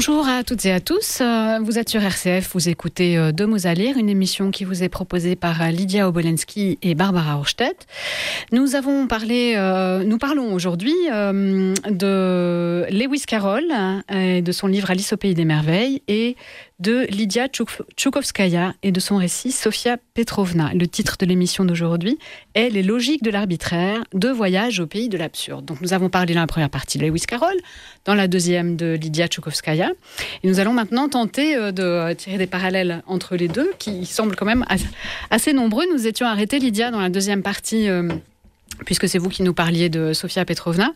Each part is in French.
Bonjour à toutes et à tous. Vous êtes sur RCF, vous écoutez Deux mots à lire, une émission qui vous est proposée par Lydia Obolensky et Barbara Horstedt. Nous parlons aujourd'hui de Lewis Carroll et de son livre Alice au pays des merveilles et de Lydia Tchoukovskaya et de son récit Sofia Petrovna. Le titre de l'émission d'aujourd'hui est Les logiques de l'arbitraire, deux voyages au pays de l'absurde. Donc nous avons parlé dans la première partie de Lewis Carroll, dans la deuxième de Lydia Tchoukovskaya. Et nous allons maintenant tenter de tirer des parallèles entre les deux, qui semblent quand même assez nombreux. Nous étions arrêtés, Lydia, dans la deuxième partie, puisque c'est vous qui nous parliez de Sofia Petrovna,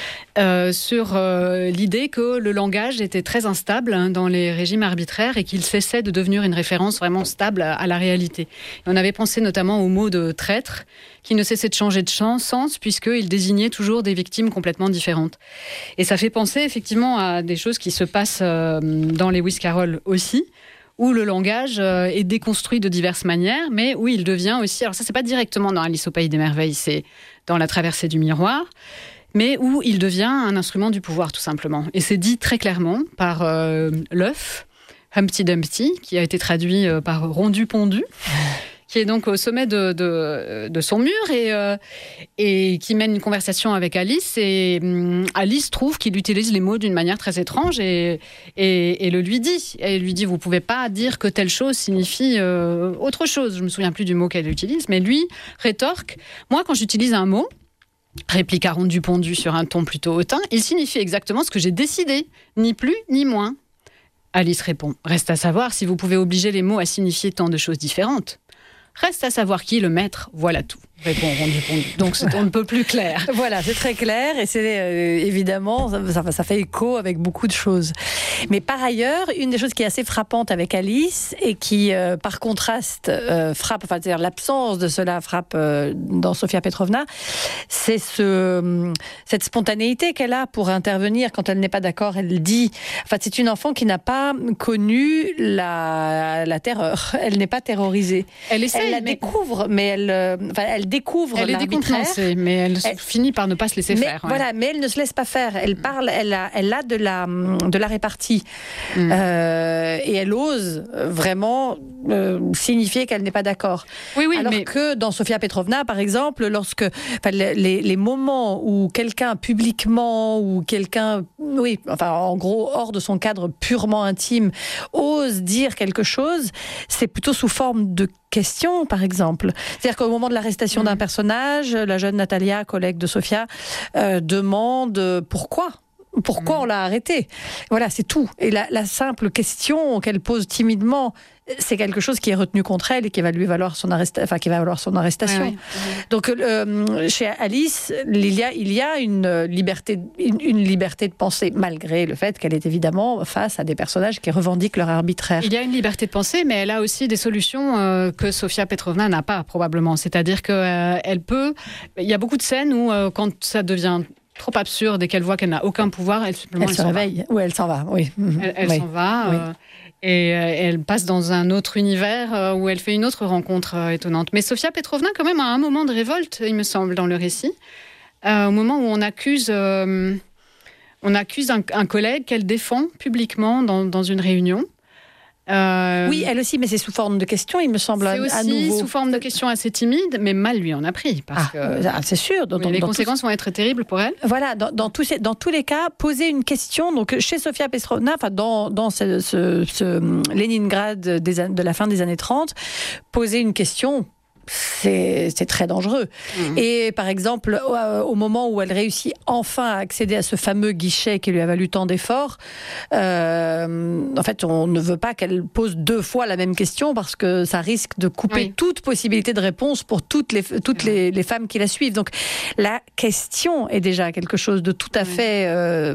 sur l'idée que le langage était très instable dans les régimes arbitraires et qu'il cessait de devenir une référence vraiment stable à la réalité. Et on avait pensé notamment au mot de traître, qui ne cessait de changer de sens puisqu'il désignait toujours des victimes complètement différentes. Et ça fait penser effectivement à des choses qui se passent dans Lewis Carroll aussi, où le langage est déconstruit de diverses manières, mais où il devient aussi... Alors ça, c'est pas directement dans Alice au pays des merveilles, c'est dans La traversée du miroir, mais où il devient un instrument du pouvoir, tout simplement. Et c'est dit très clairement par l'œuf, Humpty Dumpty, qui a été traduit par Rondu Pondu, qui est donc au sommet de son mur et qui mène une conversation avec Alice. Et Alice trouve qu'il utilise les mots d'une manière très étrange et le lui dit. Elle lui dit, vous ne pouvez pas dire que telle chose signifie autre chose. Je ne me souviens plus du mot qu'elle utilise, mais lui rétorque, moi quand j'utilise un mot, répliqua Rondu Pondu sur un ton plutôt hautain, il signifie exactement ce que j'ai décidé, ni plus ni moins. Alice répond, reste à savoir si vous pouvez obliger les mots à signifier tant de choses différentes. Reste à savoir qui est le maître, voilà tout, répond Rondu Pondu. Donc on ne peut plus clair. Voilà, c'est très clair et c'est évidemment, ça fait écho avec beaucoup de choses. Mais par ailleurs, une des choses qui est assez frappante avec Alice et qui, par contraste, frappe, enfin, c'est-à-dire l'absence de cela frappe dans Sofia Petrovna, c'est cette spontanéité qu'elle a pour intervenir quand elle n'est pas d'accord. Elle dit, enfin, c'est une enfant qui n'a pas connu la terreur. Elle n'est pas terrorisée. Elle la découvre, mais elle découvre elle l'arbitraire. Elle est décontenancée, mais elle finit par ne pas se laisser faire. Ouais. Voilà, mais elle ne se laisse pas faire. Elle parle, elle a de la répartie. Et elle ose vraiment signifier qu'elle n'est pas d'accord. Oui, alors que dans Sofia Petrovna, par exemple, lorsque les moments où quelqu'un publiquement, ou quelqu'un, en gros, hors de son cadre purement intime, ose dire quelque chose, c'est plutôt sous forme de question, par exemple. C'est-à-dire qu'au moment de l'arrestation d'un personnage, la jeune Natalia, collègue de Sofia, demande pourquoi on l'a arrêté. Voilà, c'est tout. Et la simple question qu'elle pose timidement, c'est quelque chose qui est retenu contre elle et qui va lui valoir son arrestation. Oui. Donc, chez Alice, il y a une liberté de penser, malgré le fait qu'elle est évidemment face à des personnages qui revendiquent leur arbitraire. Il y a une liberté de penser, mais elle a aussi des solutions que Sofia Petrovna n'a pas, probablement. C'est-à-dire qu'elle peut... Il y a beaucoup de scènes où, quand ça devient trop absurde et qu'elle voit qu'elle n'a aucun pouvoir, elle se réveille. Oui, elle s'en va. Oui. Elle s'en va. Oui. Et elle passe dans un autre univers où elle fait une autre rencontre étonnante. Mais Sofia Petrovna, quand même, a un moment de révolte, il me semble, dans le récit. Au moment où on accuse un collègue qu'elle défend publiquement dans une réunion. Oui, elle aussi, mais c'est sous forme de questions, il me semble, à nouveau. C'est aussi sous forme de questions assez timides, mais mal lui en a pris. C'est sûr. Les conséquences vont être terribles pour elle. Voilà, dans tous les cas, poser une question, donc chez Sofia Petrovna, dans ce Leningrad de la fin des années 30, poser une question... C'est très dangereux. Et par exemple, au moment où elle réussit enfin à accéder à ce fameux guichet qui lui a valu tant d'efforts, en fait, on ne veut pas qu'elle pose deux fois la même question parce que ça risque de couper toute possibilité de réponse pour toutes les femmes qui la suivent. Donc, la question est déjà quelque chose de tout à fait,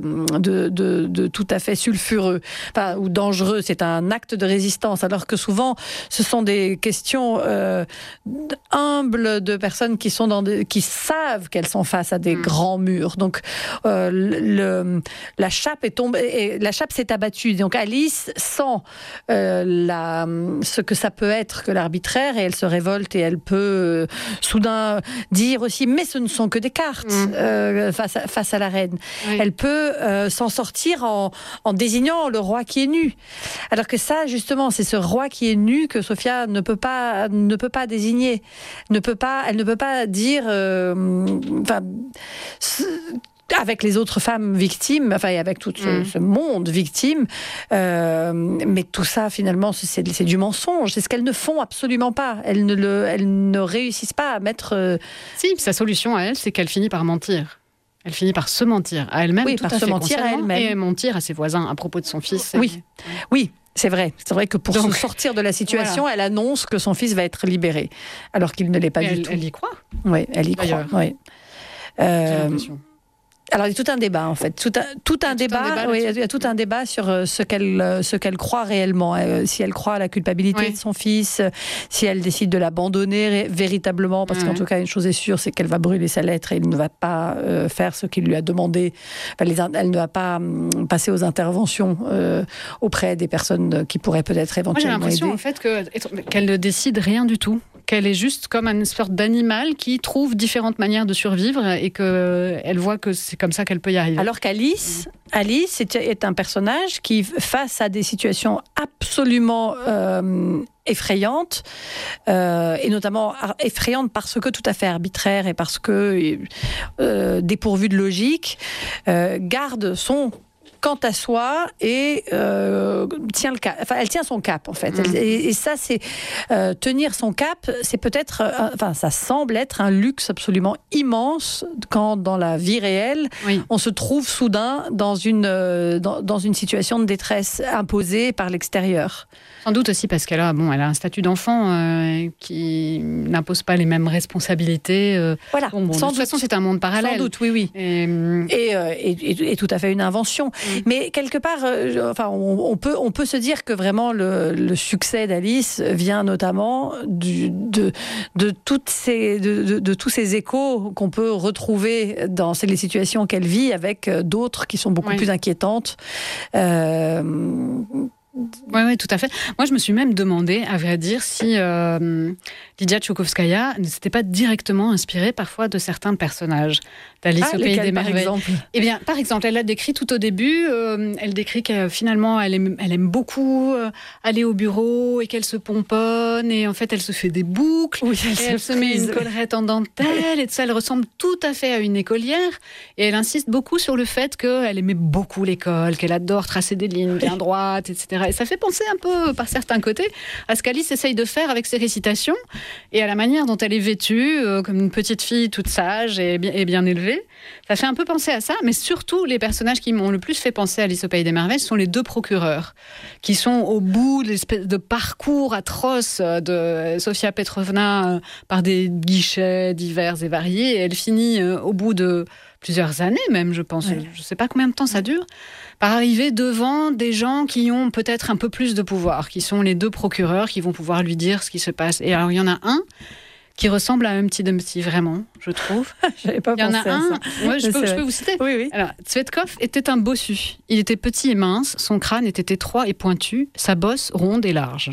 de tout à fait sulfureux, ou dangereux. C'est un acte de résistance, alors que souvent, ce sont des questions humble de personnes qui savent qu'elles sont face à des grands murs. Donc la chape est tombée, et la chape s'est abattue. Donc Alice sent ce que ça peut être que l'arbitraire, et elle se révolte, et elle peut soudain dire aussi, mais ce ne sont que des cartes face à la reine. Oui. Elle peut s'en sortir en désignant le roi qui est nu. Alors que ça, justement, c'est ce roi qui est nu que Sophia ne peut pas désigner. Elle ne peut pas dire... avec les autres femmes victimes, et avec tout ce monde victime, mais tout ça, finalement, c'est du mensonge. C'est ce qu'elles ne font absolument pas. Elles ne réussissent pas à mettre... Si, sa solution à elle, c'est qu'elle finit par mentir. Elle finit par se mentir à elle-même, tout à fait, mentir à elle-même. Et mentir à ses voisins à propos de son fils. Oui. C'est vrai que pour se sortir de la situation, elle annonce que son fils va être libéré, alors qu'il ne l'est pas du tout. Elle y croit. Oui, elle y croit. Oui. Alors il y a tout un débat en fait, il y a tout un débat sur ce qu'elle croit réellement, si elle croit à la culpabilité de son fils, si elle décide de l'abandonner véritablement, parce qu'en tout cas une chose est sûre, c'est qu'elle va brûler sa lettre et il ne va pas faire ce qu'il lui a demandé. Elle ne va pas passer aux interventions auprès des personnes qui pourraient peut-être éventuellement aider. Moi j'ai l'impression en fait qu'elle ne décide rien du tout. Qu'elle est juste comme une sorte d'animal qui trouve différentes manières de survivre et qu'elle voit que c'est comme ça qu'elle peut y arriver. Alors qu'Alice est un personnage qui, face à des situations absolument effrayantes, et notamment effrayantes parce que tout à fait arbitraires et parce que dépourvues de logique, garde son quant à soi et tient le cap. Enfin, elle tient son cap en fait. Et ça, c'est tenir son cap. C'est peut-être, ça semble être un luxe absolument immense quand dans la vie réelle, on se trouve soudain dans une situation de détresse imposée par l'extérieur. Sans doute aussi parce qu'elle a un statut d'enfant qui n'impose pas les mêmes responsabilités. Voilà. De toute façon, c'est un monde parallèle. Sans doute, oui. Et tout à fait une invention. Mais quelque part, on peut se dire que vraiment le succès d'Alice vient notamment de tous ces échos qu'on peut retrouver dans les situations qu'elle vit avec d'autres qui sont beaucoup plus inquiétantes. Oui, tout à fait. Moi, je me suis même demandé, à vrai dire, si Lydia Tchoukovskaya ne s'était pas directement inspirée parfois de certains personnages d'Alice au Pays des Merveilles. Eh bien, par exemple, elle a décrit tout au début, elle décrit que finalement, elle aime beaucoup aller au bureau et qu'elle se pomponne et en fait, elle se fait des boucles, elle se met une collerette en dentelle et tout ça. Elle ressemble tout à fait à une écolière et elle insiste beaucoup sur le fait qu'elle aimait beaucoup l'école, qu'elle adore tracer des lignes bien droites, etc. Et ça fait penser un peu, par certains côtés, à ce qu'Alice essaye de faire avec ses récitations et à la manière dont elle est vêtue, comme une petite fille toute sage et bien élevée. Ça fait un peu penser à ça, mais surtout, les personnages qui m'ont le plus fait penser à Alice au Pays des Merveilles sont les deux procureurs, qui sont au bout de l'espèce de parcours atroce de Sofia Petrovna par des guichets divers et variés, et elle finit au bout de plusieurs années même, je pense, je ne sais pas combien de temps ça dure, par arriver devant des gens qui ont peut-être un peu plus de pouvoir, qui sont les deux procureurs qui vont pouvoir lui dire ce qui se passe. Et alors, il y en a un qui ressemble à Humpty Dumpty, vraiment, je trouve. J'avais pas pensé à ça. Je peux vous citer. Oui. Alors, Tsvetkov était un bossu. Il était petit et mince, son crâne était étroit et pointu, sa bosse ronde et large.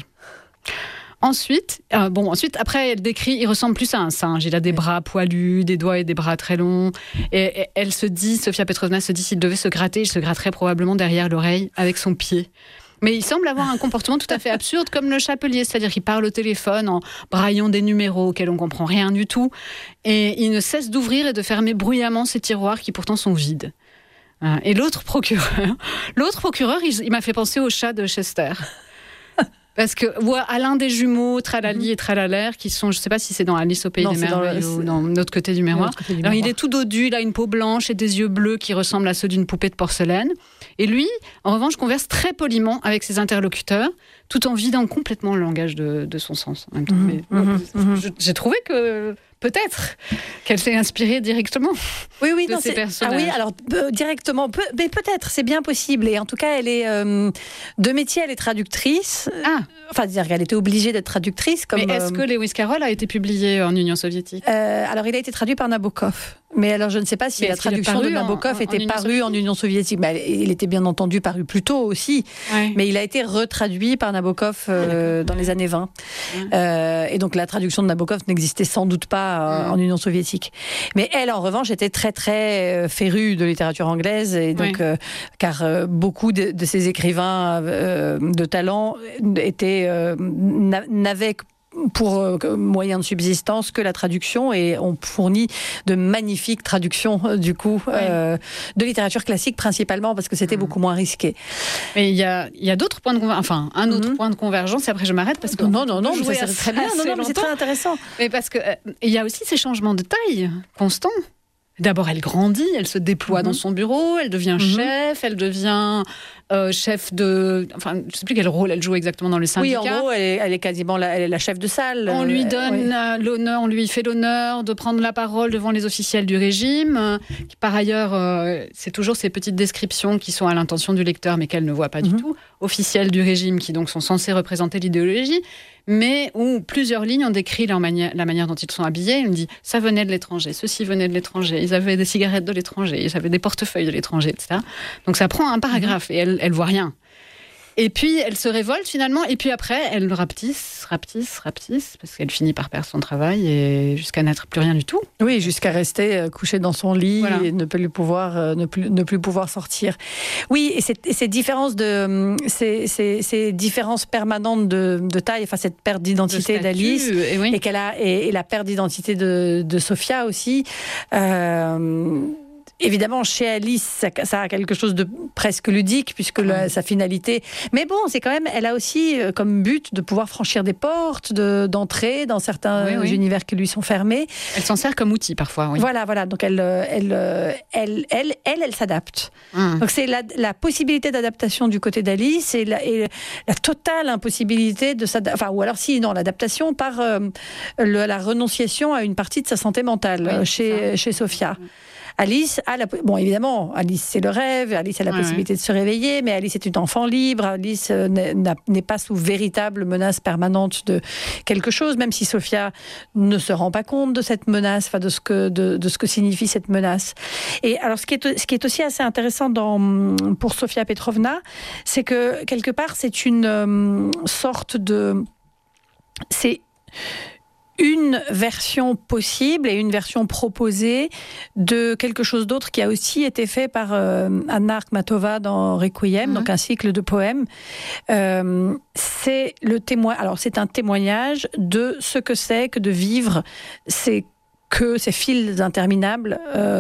Ensuite, après, elle décrit, il ressemble plus à un singe. Il a des bras poilus, des doigts et des bras très longs. Et elle se dit, Sofia Petrovna se dit, s'il devait se gratter, il se gratterait probablement derrière l'oreille avec son pied. Mais il semble avoir un comportement tout à fait absurde, comme le chapelier, c'est-à-dire qu'il parle au téléphone en braillant des numéros auxquels on ne comprend rien du tout. Et il ne cesse d'ouvrir et de fermer bruyamment ses tiroirs qui pourtant sont vides. Et l'autre procureur, il m'a fait penser au chat de Chester. Parce que, à l'un des jumeaux, Tralali et Tralaler, qui sont, je ne sais pas si c'est dans Alice au Pays des Merveilles ou dans l'autre côté du miroir. Alors, il est tout dodu, il a une peau blanche et des yeux bleus qui ressemblent à ceux d'une poupée de porcelaine. Et lui, en revanche, converse très poliment avec ses interlocuteurs, tout en vidant complètement le langage de son sens. En même temps. J'ai trouvé que peut-être qu'elle s'est inspirée directement de ces personnages. Ah oui, alors directement, mais peut-être, c'est bien possible. Et en tout cas, elle est de métier, elle est traductrice. Enfin, dire qu'elle était obligée d'être traductrice. Mais est-ce que Lewis Carroll a été publié en Union soviétique ? Alors, il a été traduit par Nabokov. Mais alors, je ne sais pas si la traduction de Nabokov était parue en Union soviétique. Il était bien entendu paru plus tôt aussi. Ouais. Mais il a été retraduit par Nabokov dans les années 20. Et donc, la traduction de Nabokov n'existait sans doute pas en Union soviétique. Mais elle, en revanche, était très, très férue de littérature anglaise. Et donc, car beaucoup de ces écrivains de talent n'avaient pour moyen de subsistance que la traduction, et on fournit de magnifiques traductions du coup de littérature classique principalement parce que c'était beaucoup moins risqué. Mais il y a d'autres points de convergence, un autre point de convergence, et après je m'arrête parce que non, mais ça c'est très bien, mais c'est très intéressant. Mais parce que il y a aussi ces changements de taille constants. D'abord, elle grandit, elle se déploie dans son bureau, elle devient chef, elle devient chef de... Enfin, je ne sais plus quel rôle elle joue exactement dans le syndicat. Oui, en gros, elle est quasiment elle est la chef de salle. On lui donne l'honneur, on lui fait l'honneur de prendre la parole devant les officiels du régime. Par ailleurs, c'est toujours ces petites descriptions qui sont à l'intention du lecteur, mais qu'elle ne voit pas du tout. Officiels du régime qui donc sont censés représenter l'idéologie, mais où plusieurs lignes ont décrit la manière dont ils sont habillés. Il me dit, ça venait de l'étranger, ceci venait de l'étranger, ils avaient des cigarettes de l'étranger, ils avaient des portefeuilles de l'étranger, etc. Donc ça prend un paragraphe et elle voit rien. Et puis, elle se révolte finalement, et puis après, elle rapetisse, parce qu'elle finit par perdre son travail, et jusqu'à n'être plus rien du tout. Oui, jusqu'à rester couchée dans son lit et ne plus pouvoir sortir. Oui, et ces différences ces différences permanentes de taille, enfin cette perte d'identité d'Alice, et la perte d'identité de Sophia aussi. Évidemment, chez Alice, ça a quelque chose de presque ludique, puisque sa finalité... Mais bon, c'est quand même... Elle a aussi comme but de pouvoir franchir des portes, d'entrer dans certains univers qui lui sont fermés. Elle s'en sert comme outil, parfois. Oui. Voilà. Donc, elle s'adapte. Donc, c'est la possibilité d'adaptation du côté d'Alice et la totale impossibilité de s'adapter... Enfin, ou alors, sinon, l'adaptation par la renonciation à une partie de sa santé mentale chez Sophia. Alice évidemment, Alice c'est le rêve, Alice a la possibilité de se réveiller, mais Alice est une enfant libre, Alice n'est pas sous véritable menace permanente de quelque chose, même si Sophia ne se rend pas compte de cette menace, enfin de ce que signifie cette menace. Et alors ce qui est aussi assez intéressant pour Sofia Petrovna, c'est que quelque part c'est une sorte de... C'est une version possible et une version proposée de quelque chose d'autre qui a aussi été fait par Anna Akhmatova dans Requiem, donc un cycle de poèmes. C'est un témoignage de ce que c'est que de vivre ces fils interminables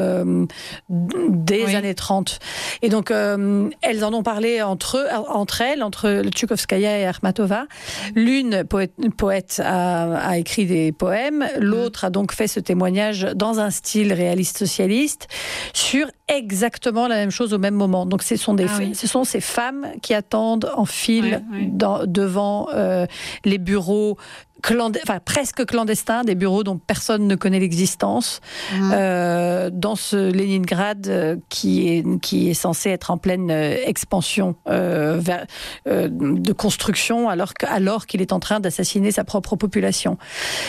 des années 30. Et donc, elles en ont parlé entre Tchoukovskaya et Akhmatova. L'une, poète, a écrit des poèmes. L'autre a donc fait ce témoignage dans un style réaliste socialiste sur exactement la même chose au même moment. Donc, ce sont ces femmes qui attendent en file devant les bureaux presque clandestins, des bureaux dont personne ne connaît l'existence, dans ce Leningrad qui est censé être en pleine expansion de construction, alors qu'il est en train d'assassiner sa propre population.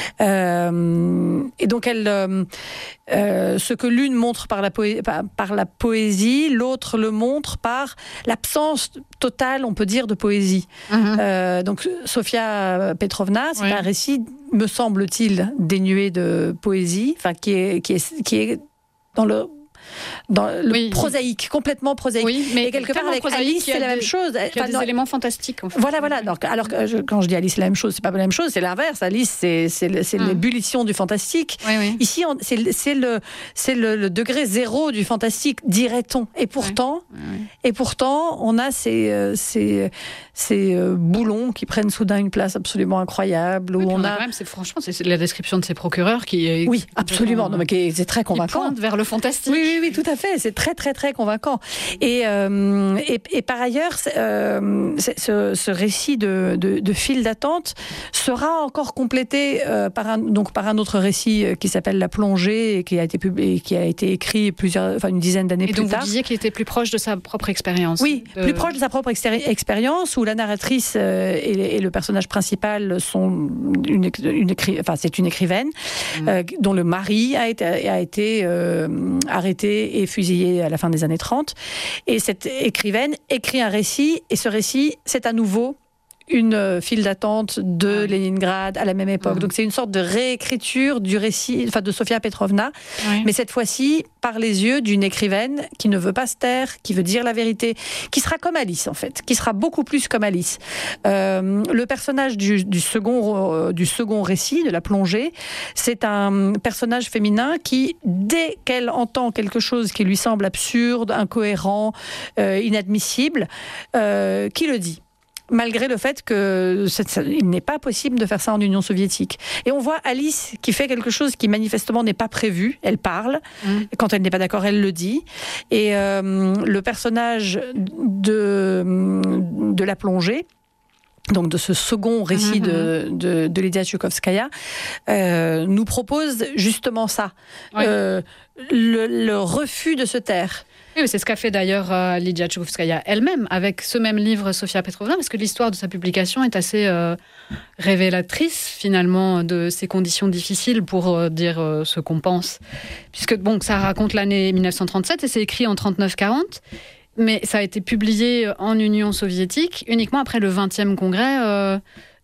Et donc ce que l'une montre par la poésie, l'autre le montre par l'absence totale, on peut dire, de poésie. Donc Sofia Petrovna, c'est un récit, me semble-t-il, dénué de poésie, enfin qui est dans le prosaïque, complètement prosaïque. Oui, mais et quelque part avec Alice, c'est la même chose. Il y a des éléments fantastiques. En fait. Voilà. Donc, alors que quand je dis Alice, c'est la même chose, c'est pas la même chose, c'est l'inverse. Alice, c'est l'ébullition du fantastique. Oui. Ici, c'est le degré zéro du fantastique, dirait-on. Et pourtant, on a ces boulons qui prennent soudain une place absolument incroyable. Franchement, c'est la description de ces procureurs qui est... Oui, absolument. C'est très convaincant. Qui pointe vers le fantastique. Oui, Oui, tout à fait. C'est très, très, très convaincant. Et par ailleurs, ce récit de file d'attente sera encore complété par un autre récit qui s'appelle La Plongée et qui a été écrit une dizaine d'années plus tard. Et donc vous disiez qu'il était plus proche de sa propre expérience. Oui, plus proche de sa propre expérience, où la narratrice et le personnage principal sont c'est une écrivaine dont le mari a été arrêté et fusillé à la fin des années 30. Et cette écrivaine écrit un récit, et ce récit, c'est à nouveau une file d'attente de Leningrad à la même époque. Donc c'est une sorte de réécriture du récit, de Sofia Petrovna, mais cette fois-ci par les yeux d'une écrivaine qui ne veut pas se taire, qui veut dire la vérité, qui sera comme Alice en fait, qui sera beaucoup plus comme Alice. Le personnage du second récit, de La Plongée, c'est un personnage féminin qui, dès qu'elle entend quelque chose qui lui semble absurde, incohérent, inadmissible, qui le dit. Malgré le fait qu'il n'est pas possible de faire ça en Union soviétique. Et on voit Alice qui fait quelque chose qui manifestement n'est pas prévu. Elle parle. Quand elle n'est pas d'accord, elle le dit. Et le personnage de La Plongée, donc de ce second récit de Lydia Tchoukovskaya, nous propose justement ça. Le refus de se taire. Oui, c'est ce qu'a fait d'ailleurs Lydia Tchoukovskaya elle-même avec ce même livre Sofia Petrovna, parce que l'histoire de sa publication est assez révélatrice finalement de ces conditions difficiles pour dire ce qu'on pense. Puisque ça raconte l'année 1937 et c'est écrit en 39-40, mais ça a été publié en Union soviétique uniquement après le 20e congrès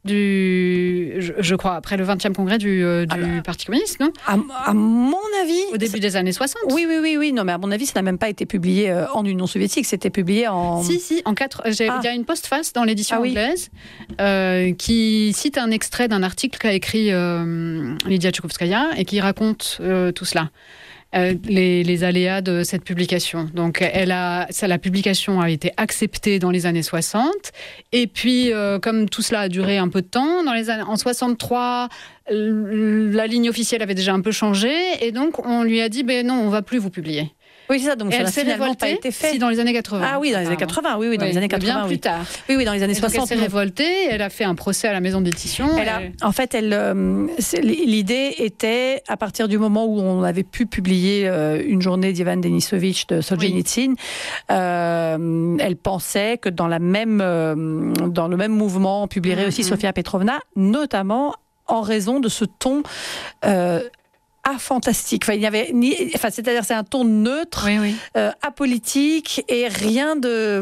je crois, après le 20e congrès du Parti communiste, non ? À mon avis... Au début des années 60. Oui. Non, mais à mon avis, ça n'a même pas été publié en Union soviétique. C'était publié en... Si, il y a une postface dans l'édition anglaise qui cite un extrait d'un article qu'a écrit Lydia Tchoukovskaya et qui raconte tout cela. Les aléas de cette publication. Donc, la publication a été acceptée dans les années 60. Et puis, comme tout cela a duré un peu de temps, en 63, la ligne officielle avait déjà un peu changé. Et donc, on lui a dit, non, on ne va plus vous publier. Oui, c'est ça. Donc, elle s'est révoltée dans les années 80. Ah oui, dans les années 80. Oui, dans les années 80. Bien plus tard. Oui, dans les années 60. Donc elle s'est révoltée. Elle a fait un procès à la maison d'édition. L'idée était, à partir du moment où on avait pu publier Une journée d'Ivan Denisovitch de Solzhenitsyn, elle pensait que dans le même mouvement, on publierait aussi Sofia Petrovna, notamment en raison de ce ton fantastique. C'est-à-dire c'est un ton neutre, apolitique et rien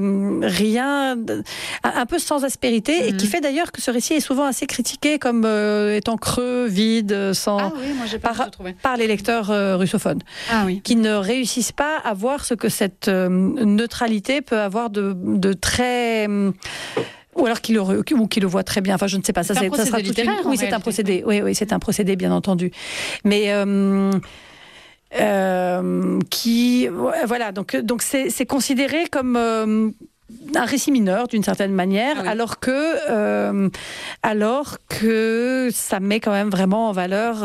un peu sans aspérité, et qui fait d'ailleurs que ce récit est souvent assez critiqué comme étant creux, vide, par les lecteurs russophones, qui ne réussissent pas à voir ce que cette neutralité peut avoir de très... Ou alors qu'il le voit très bien. Enfin, je ne sais pas. Ça sera littéraire. Oui, c'est un procédé. Oui, c'est un procédé, bien entendu. Mais voilà. Donc c'est considéré comme un récit mineur d'une certaine manière, alors que ça met quand même vraiment en valeur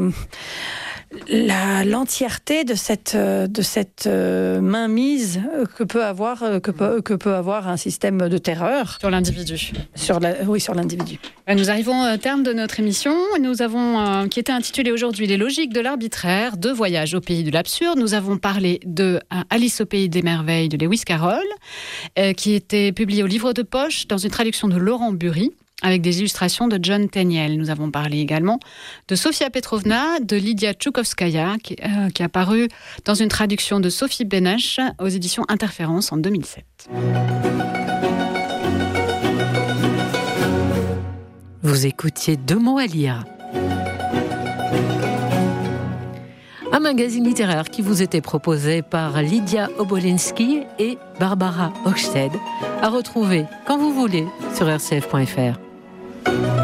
l'entièreté de cette mainmise que peut avoir un système de terreur sur l'individu. Sur l'individu. Nous arrivons au terme de notre émission. Nous avons qui était intitulée aujourd'hui Les logiques de l'arbitraire, 2 voyages au pays de l'absurde. Nous avons parlé de Alice au pays des merveilles de Lewis Carroll, qui était publié au livre de poche dans une traduction de Laurent Bury, avec des illustrations de John Tenniel. Nous avons parlé également de Sofia Petrovna, de Lydia Tchoukovskaya, qui a paru dans une traduction de Sophie Benesch aux éditions Interférence en 2007. Vous écoutiez 2 mots à lire. Un magazine littéraire qui vous était proposé par Lydia Obolensky et Barbara Hochstedt, à retrouver quand vous voulez sur rcf.fr.